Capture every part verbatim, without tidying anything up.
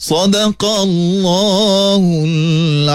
Sadaqallahul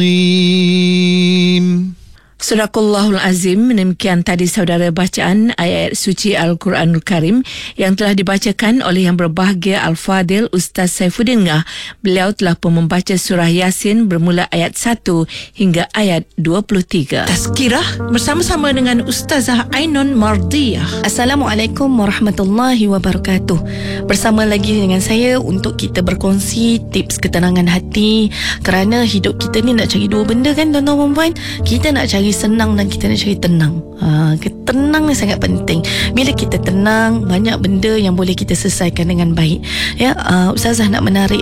Azim. Surahul Azim. Demikian tadi saudara bacaan ayat suci Al-Quranul Karim yang telah dibacakan oleh yang berbahagia Al-Fadil Ustaz Saifuddin Ngah. Beliau telah pun membaca surah Yasin bermula ayat satu hingga ayat dua puluh tiga. Tazkirah bersama-sama dengan Ustazah Ainun Mardiyah. Assalamualaikum warahmatullahi wabarakatuh. Bersama lagi dengan saya untuk kita berkongsi tips ketenangan hati, kerana hidup kita ni nak cari dua benda kan tuan-tuan puan. Kita nak cari senang dan kita nak cari tenang. Ha, tenang ni sangat penting. Bila kita tenang, banyak benda yang boleh kita selesaikan dengan baik. Ya, uh, Ustazah nak menarik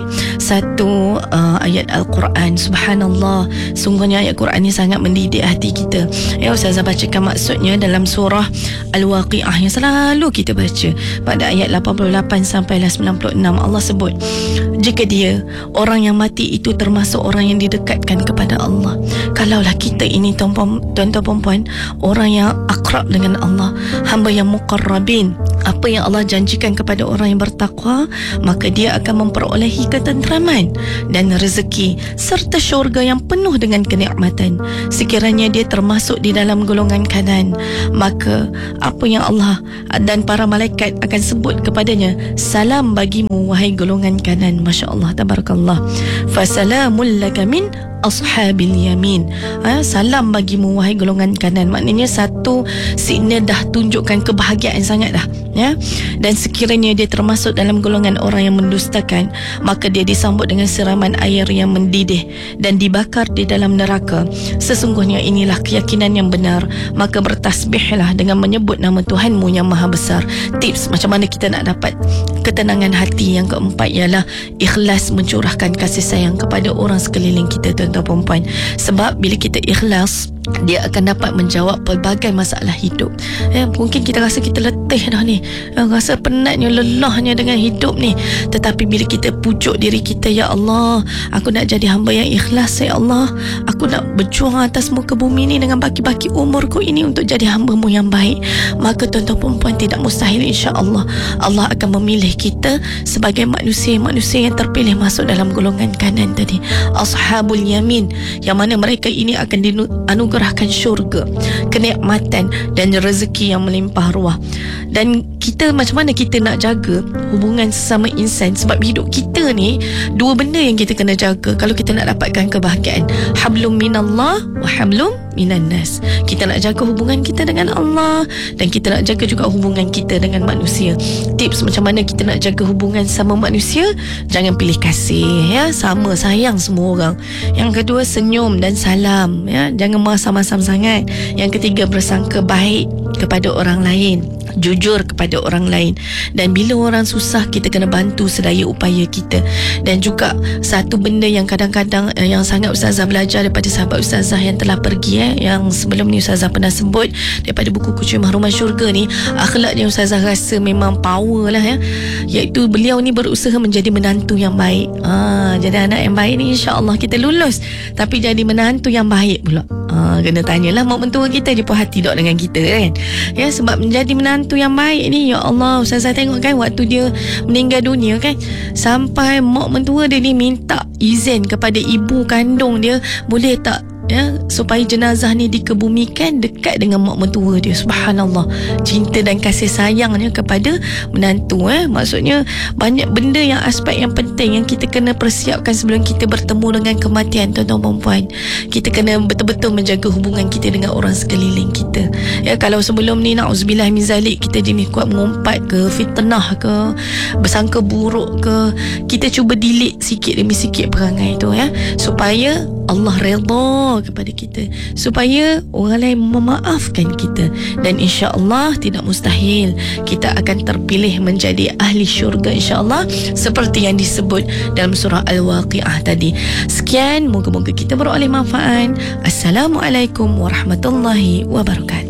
satu uh, ayat Al-Quran. Subhanallah, sungguhnya ayat Quran ni sangat mendidik hati kita. Ya, Ustazah bacakan maksudnya dalam surah Al-Waqi'ah yang selalu kita baca pada ayat lapan puluh lapan sampai sembilan puluh enam. Allah sebut, jika dia, orang yang mati itu termasuk orang yang didekatkan kepada Allah. Kalaulah kita ini tuan-tuan perempuan, orang yang akrab dengan Allah, hamba yang muqarrabin, apa yang Allah janjikan kepada orang yang bertakwa, maka dia akan memperolehi ketenteraman dan rezeki serta syurga yang penuh dengan kenikmatan. Sekiranya dia termasuk di dalam golongan kanan, maka apa yang Allah dan para malaikat akan sebut kepadanya, salam bagimu wahai golongan kanan. Masya Allah, tabarakallah. Fasalamul laka min ashabil yamin. Ha, salam bagimu wahai golongan kanan. Maknanya satu signal dah tunjukkan kebahagiaan sangat dah, ya. Dan sekiranya dia termasuk dalam golongan orang yang mendustakan, maka dia disambut dengan siraman air yang mendidih dan dibakar di dalam neraka. Sesungguhnya inilah keyakinan yang benar, maka bertasbihlah dengan menyebut nama Tuhanmu yang maha besar. Tips macam mana kita nak dapat ketenangan hati yang keempat ialah ikhlas mencurahkan kasih sayang kepada orang sekeliling kita, tuan-tuan perempuan. Sebab bila kita ikhlas, dia akan dapat menjawab pelbagai masalah hidup. Eh, mungkin kita rasa kita letih dah ni, eh, rasa penatnya, lelahnya dengan hidup ni. Tetapi bila kita pujuk diri kita, ya Allah, aku nak jadi hamba yang ikhlas, ya Allah, aku nak berjuang atas muka bumi ni dengan baki-baki umurku ini untuk jadi hamba-Mu yang baik, maka tuan-tuan perempuan, tidak mustahil insya-Allah Allah akan memilih kita sebagai manusia-manusia yang terpilih masuk dalam golongan kanan tadi, ashabul yamin, yang mana mereka ini akan dianugerahkan syurga, kenikmatan dan rezeki yang melimpah ruah. Dan kita, macam mana kita nak jaga hubungan sesama insan? Sebab hidup kita ni dua benda yang kita kena jaga kalau kita nak dapatkan kebahagiaan. Hablum minallah wa hablum minan nas. Kita nak jaga hubungan kita dengan Allah dan kita nak jaga juga hubungan kita dengan manusia. Tips macam mana kita nak jaga hubungan sama manusia? Jangan pilih kasih, ya, sama sayang semua orang. Yang kedua, senyum dan salam, ya, jangan masam-masam sangat. Yang ketiga, bersangka baik kepada orang lain, jujur kepada orang lain. Dan bila orang susah, kita kena bantu sedaya upaya kita. Dan juga satu benda yang kadang-kadang eh, yang sangat Ustazah belajar daripada sahabat Ustazah yang telah pergi, eh, yang sebelum ni Ustazah pernah sebut daripada buku Kucing Mahruman Syurga ni, akhlak yang Ustazah rasa memang power lah, ya, iaitu beliau ni berusaha menjadi menantu yang baik. ha, Jadi anak yang baik ni insya-Allah kita lulus, tapi jadi menantu yang baik pula. Ha, kena tanyalah mak mentua kita, dia puas hati tak dengan kita kan, ya. Sebab menjadi menantu yang baik ni, ya Allah, Ustazah tengok kan waktu dia meninggal dunia kan, sampai mak mentua dia ni minta izin kepada ibu kandung dia, boleh tak, ya, supaya jenazah ni dikebumikan dekat dengan mak mentua dia. Subhanallah, cinta dan kasih sayangnya kepada menantu. eh. Maksudnya banyak benda yang aspek yang penting yang kita kena persiapkan sebelum kita bertemu dengan kematian, tuan-tuan perempuan. Kita kena betul-betul menjaga hubungan kita dengan orang sekeliling kita. Ya, kalau sebelum ni na'udzubillah min zalik, kita jenis kuat mengumpat ke, fitnah ke, bersangka buruk ke, kita cuba delete sikit demi sikit perangai tu, ya, supaya Allah redha kepada kita, supaya orang lain memaafkan kita. Dan insya-Allah tidak mustahil kita akan terpilih menjadi ahli syurga insya-Allah, seperti yang disebut dalam surah Al-Waqi'ah tadi. Sekian, moga-moga kita beroleh manfaat. Assalamualaikum warahmatullahi wabarakatuh.